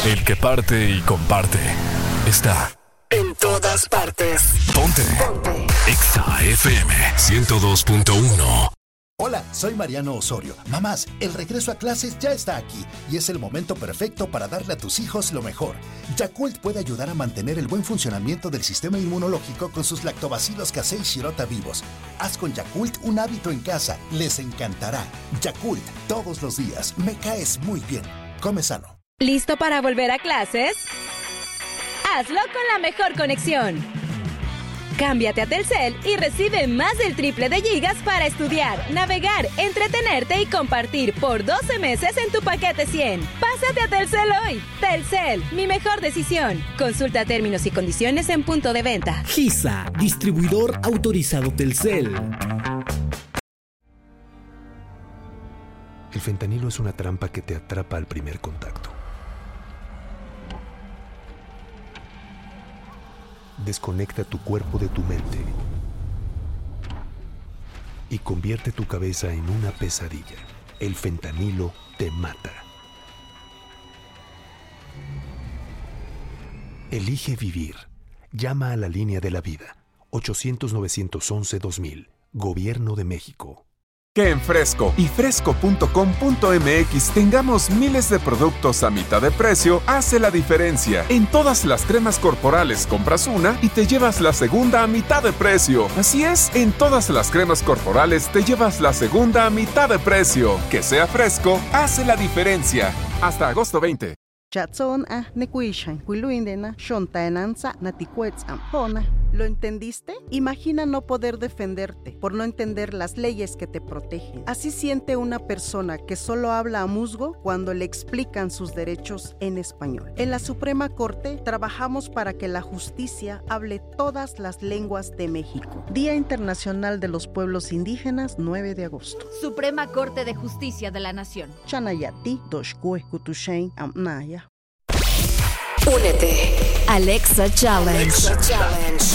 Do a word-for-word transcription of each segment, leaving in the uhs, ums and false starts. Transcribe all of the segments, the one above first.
El que parte y comparte está en todas partes. Ponte. Ponte. Exa F M ciento dos punto uno. Hola, soy Mariano Osorio. Mamás, el regreso a clases ya está aquí y es el momento perfecto para darle a tus hijos lo mejor. Yakult puede ayudar a mantener el buen funcionamiento del sistema inmunológico con sus lactobacilos casei shirota vivos. Haz con Yakult un hábito en casa, les encantará. Yakult, todos los días, me caes muy bien. Come sano. ¿Listo para volver a clases? Hazlo con la mejor conexión. Cámbiate a Telcel y recibe más del triple de gigas para estudiar, navegar, entretenerte y compartir por doce meses en tu paquete cien. Pásate a Telcel hoy. Telcel, mi mejor decisión. Consulta términos y condiciones en punto de venta. Gisa, distribuidor autorizado Telcel. El fentanilo es una trampa que te atrapa al primer contacto. Desconecta tu cuerpo de tu mente y convierte tu cabeza en una pesadilla. El fentanilo te mata. Elige vivir. Llama a la línea de la vida. ochocientos, novecientos once, dos mil. Gobierno de México. Que en Fresco y fresco punto com punto m x tengamos miles de productos a mitad de precio hace la diferencia. En todas las cremas corporales compras una y te llevas la segunda a mitad de precio. Así es, en todas las cremas corporales te llevas la segunda a mitad de precio. Que sea Fresco hace la diferencia. Hasta agosto veinte. ¿Lo entendiste? Imagina no poder defenderte por no entender las leyes que te protegen. Así siente una persona que solo habla a musgo cuando le explican sus derechos en español. En la Suprema Corte trabajamos para que la justicia hable todas las lenguas de México. Día Internacional de los Pueblos Indígenas, nueve de agosto. Suprema Corte de Justicia de la Nación. Chanayati, Doshkue, Kutushain, Amnaya. Únete. Alexa Challenge. Alexa Challenge.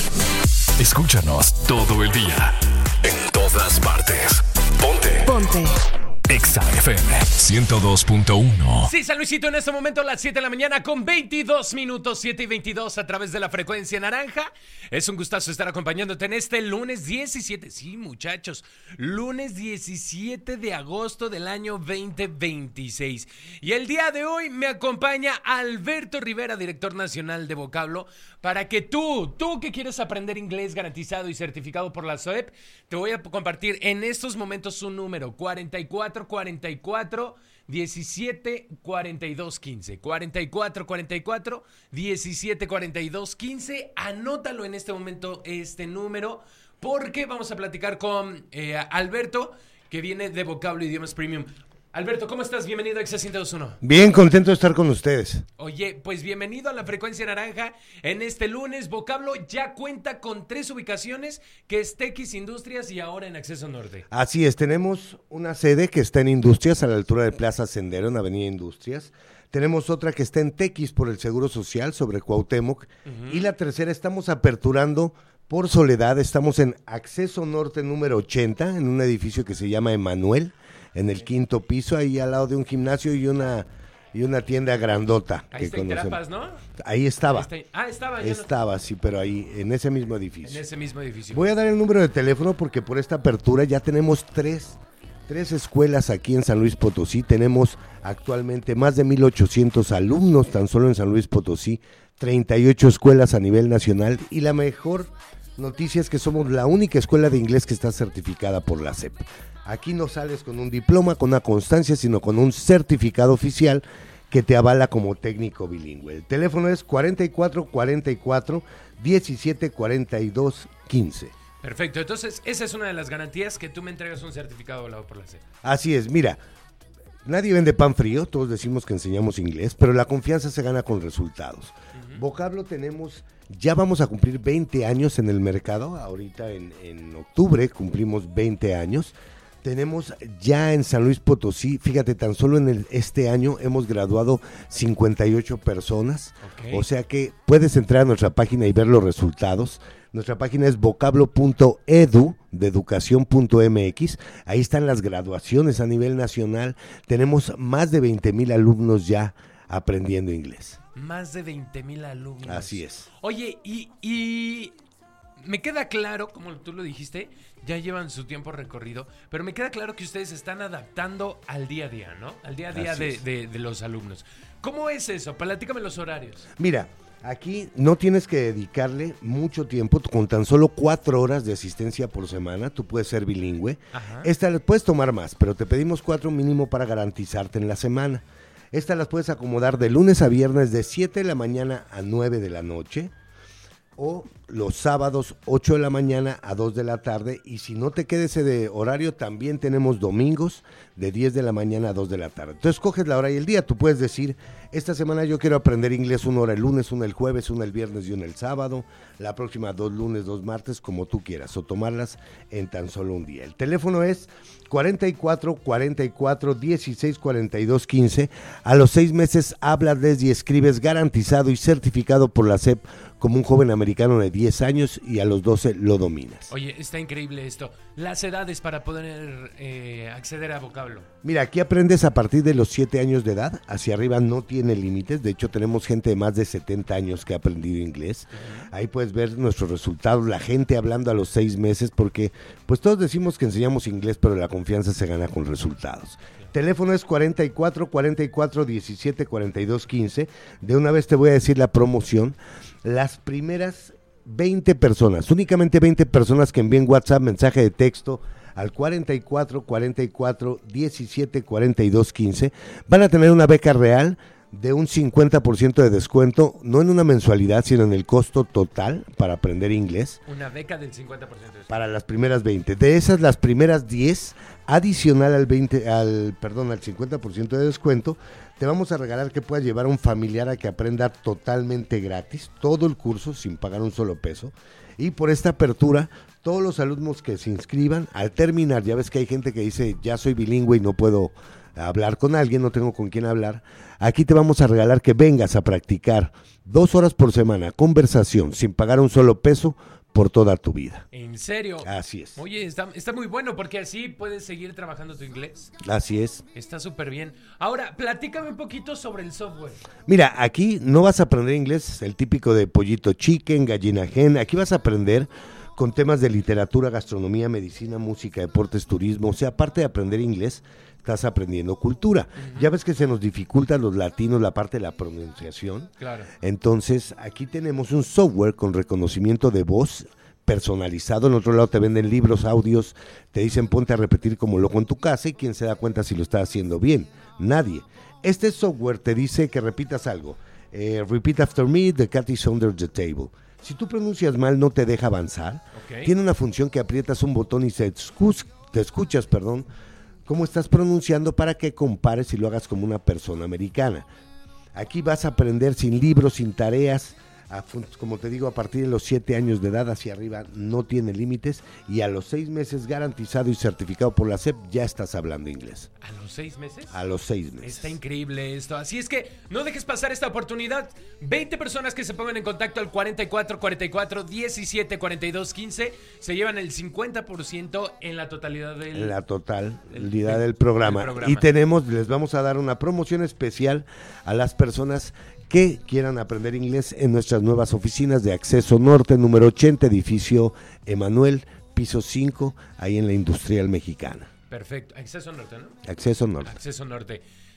Escúchanos todo el día. En todas partes. Ponte. Ponte. Exa F M ciento dos punto uno. Sí, San Luisito, en este momento a las siete de la mañana con veintidós minutos, siete y veintidós a través de la frecuencia naranja. Es un gustazo estar acompañándote en este lunes diecisiete. Sí, muchachos, lunes diecisiete de agosto del año veinte veintiséis. Y el día de hoy me acompaña Alberto Rivera, director nacional de Vocablo, para que tú, tú que quieres aprender inglés garantizado y certificado por la S O E P, te voy a compartir en estos momentos un número: cuarenta y cuatro cuarenta y cuatro diecisiete cuarenta y dos quince. cuarenta y cuatro cuarenta y cuatro diecisiete cuarenta y dos quince. Anótalo en este momento, este número, porque vamos a platicar con eh, Alberto, que viene de Vocablo Idiomas Premium. Alberto, ¿cómo estás? Bienvenido a Exa ciento dos punto uno. Bien, contento de estar con ustedes. Oye, pues bienvenido a la frecuencia naranja en este lunes. Vocablo ya cuenta con tres ubicaciones, que es Tequis Industrias y ahora en Acceso Norte. Así es, tenemos una sede que está en Industrias, a la altura de Plaza Sendero, en Avenida Industrias. Tenemos otra que está en Tequis por el Seguro Social, sobre Cuauhtémoc. Uh-huh. Y la tercera estamos aperturando por Soledad, estamos en Acceso Norte número ochenta, en un edificio que se llama Emanuel, en el quinto piso, ahí al lado de un gimnasio y una y una tienda grandota. Ahí que está Interapas, ¿no? Ahí estaba. Ahí está. Ah, estaba. Estaba, no... sí, pero ahí, en ese mismo edificio. En ese mismo edificio. Voy a dar el número de teléfono porque por esta apertura ya tenemos tres, tres escuelas aquí en San Luis Potosí. Tenemos actualmente más de mil ochocientos alumnos tan solo en San Luis Potosí, treinta y ocho escuelas a nivel nacional, y la mejor noticia es que somos la única escuela de inglés que está certificada por la S E P. Aquí no sales con un diploma, con una constancia, sino con un certificado oficial que te avala como técnico bilingüe. El teléfono es cuarenta y cuatro cuarenta y cuatro diecisiete cuarenta y dos quince. Perfecto, entonces esa es una de las garantías, que tú me entregas un certificado avalado por la S E P. Así es, mira, nadie vende pan frío, todos decimos que enseñamos inglés, pero la confianza se gana con resultados. Uh-huh. Vocablo tenemos, ya vamos a cumplir veinte años en el mercado, ahorita en, en octubre cumplimos veinte años. Tenemos ya en San Luis Potosí, fíjate, tan solo en el, este año hemos graduado cincuenta y ocho personas, okay. O sea que puedes entrar a nuestra página y ver los resultados. Nuestra página es vocablo punto edu, de educación punto m x, ahí están las graduaciones a nivel nacional. Tenemos más de veinte mil alumnos ya aprendiendo inglés. Más de veinte mil alumnos. Así es. Oye, y, y me queda claro, como tú lo dijiste, ya llevan su tiempo recorrido, pero me queda claro que ustedes se están adaptando al día a día, ¿no? Al día a día de, de, de los alumnos. ¿Cómo es eso? Platícame los horarios. Mira, aquí no tienes que dedicarle mucho tiempo, con tan solo cuatro horas de asistencia por semana, tú puedes ser bilingüe. Ajá. Esta las puedes tomar más, pero te pedimos cuatro mínimo para garantizarte en la semana. Estas las puedes acomodar de lunes a viernes de siete de la mañana a nueve de la noche, o los sábados ocho de la mañana a dos de la tarde, y si no te queda ese de horario, también tenemos domingos de diez de la mañana a dos de la tarde. Entonces coges la hora y el día, tú puedes decir, esta semana yo quiero aprender inglés una hora el lunes, una el jueves, una el viernes y una el sábado, la próxima dos lunes, dos martes, como tú quieras, o tomarlas en tan solo un día. El teléfono es cuarenta y cuatro, cuarenta y cuatro, dieciséis, cuarenta y dos, quince. A los seis meses hablas, lees y escribes garantizado y certificado por la S E P como un joven americano de diez años, y a los doce lo dominas. Oye, está increíble esto. Las edades para poder eh, acceder a vocablo. Mira, aquí aprendes a partir de los siete años de edad, hacia arriba no tiene límites. De hecho, tenemos gente de más de setenta años que ha aprendido inglés. Uh-huh. Ahí puedes ver nuestros resultados, la gente hablando a los seis meses, porque pues todos decimos que enseñamos inglés, pero la confianza se gana con resultados. Teléfono es cuarenta y cuatro, cuarenta y cuatro, diecisiete, cuarenta y dos, quince. De una vez te voy a decir la promoción. Las primeras veinte personas, únicamente veinte personas que envíen WhatsApp, mensaje de texto al cuarenta y cuatro, cuarenta y cuatro, diecisiete, cuarenta y dos, quince, van a tener una beca real de un cincuenta por ciento de descuento, no en una mensualidad, sino en el costo total para aprender inglés. Una beca del cincuenta por ciento de descuento. Para las primeras veinte. De esas, las primeras diez, adicional al veinte, al, perdón, al cincuenta por ciento de descuento, te vamos a regalar que puedas llevar a un familiar a que aprenda totalmente gratis, todo el curso sin pagar un solo peso. Y por esta apertura, todos los alumnos que se inscriban, al terminar, ya ves que hay gente que dice, ya soy bilingüe y no puedo hablar con alguien, no tengo con quién hablar. Aquí te vamos a regalar que vengas a practicar dos horas por semana, conversación, sin pagar un solo peso, por toda tu vida. ¿En serio? Así es. Oye, está, está muy bueno porque así puedes seguir trabajando tu inglés. Así es. Está súper bien. Ahora, platícame un poquito sobre el software. Mira, aquí no vas a aprender inglés, el típico de pollito chicken, gallina hen. Aquí vas a aprender con temas de literatura, gastronomía, medicina, música, deportes, turismo. O sea, aparte de aprender inglés, estás aprendiendo cultura. Uh-huh. Ya ves que se nos dificulta a los latinos la parte de la pronunciación. Claro. Entonces, aquí tenemos un software con reconocimiento de voz personalizado. En otro lado te venden libros, audios, te dicen ponte a repetir como loco en tu casa, y quién se da cuenta si lo estás haciendo bien. Nadie. Este software te dice que repitas algo. Eh, repeat after me, the cat is under the table. Si tú pronuncias mal, no te deja avanzar. Okay. Tiene una función que aprietas un botón y se escu- te escuchas, perdón, cómo estás pronunciando para que compares y lo hagas como una persona americana. Aquí vas a aprender sin libros, sin tareas, a, como te digo, a partir de los siete años de edad hacia arriba no tiene límites, y a los seis meses garantizado y certificado por la S E P ya estás hablando inglés. ¿A los seis meses? A los seis meses. Está increíble esto. Así es que no dejes pasar esta oportunidad. veinte personas que se pongan en contacto al cuarenta y cuatro, cuarenta y cuatro, diecisiete, cuarenta y dos, quince se llevan el cincuenta por ciento en la totalidad del... En la totalidad del programa. del programa. Y tenemos, les vamos a dar una promoción especial a las personas que quieran aprender inglés en nuestras nuevas oficinas de Acceso Norte, número ochenta, edificio Emanuel, piso cinco, ahí en la Industrial Mexicana. Perfecto. Acceso Norte, ¿no? Acceso Norte. Acceso Norte.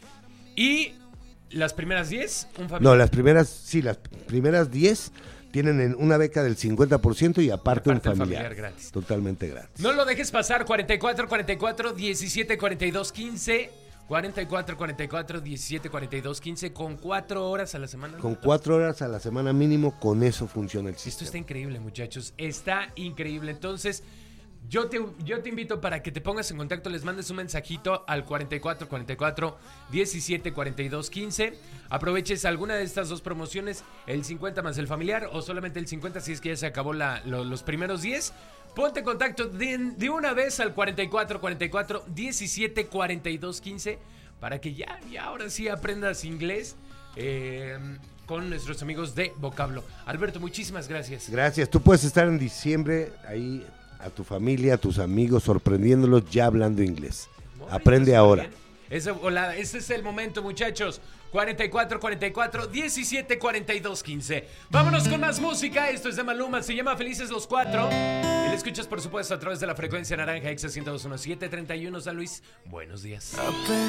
Y las primeras diez, un familiar. No, las primeras, sí, las primeras diez tienen una beca del cincuenta por ciento y aparte, y aparte un familiar, familiar gratis. Totalmente gratis. No lo dejes pasar, cuarenta y cuatro, cuarenta y cuatro, diecisiete, cuarenta y dos, quince... cuarenta y cuatro, cuarenta y cuatro, diecisiete, cuarenta y dos, quince, con cuatro horas a la semana. Con cuatro horas a la semana mínimo, con eso funciona el sistema. Esto está increíble, muchachos, está increíble. Entonces, yo te, yo te invito para que te pongas en contacto, les mandes un mensajito al cuarenta y cuatro, cuarenta y cuatro, diecisiete, cuarenta y dos, quince. Aproveches alguna de estas dos promociones, el cincuenta más el familiar, o solamente el cincuenta si es que ya se acabó la, lo, los primeros diez. Ponte en contacto de, de una vez al cuarenta y cuatro, cuarenta y cuatro, diecisiete, cuarenta y dos, quince para que ya, ya ahora sí aprendas inglés eh, con nuestros amigos de Vocablo. Alberto, muchísimas gracias. Gracias. Tú puedes estar en diciembre ahí a tu familia, a tus amigos, sorprendiéndolos ya hablando inglés. Bueno, Aprende ahora. Bien. Es de volada. Ese es el momento, muchachos. cuarenta y cuatro, cuarenta y cuatro, diecisiete, cuarenta y dos, quince. Vámonos con más música. Esto es de Maluma. Se llama Felices los Cuatro. Y le escuchas, por supuesto, a través de la frecuencia naranja Exa ciento dos punto uno, siete treinta y uno San Luis. Buenos días.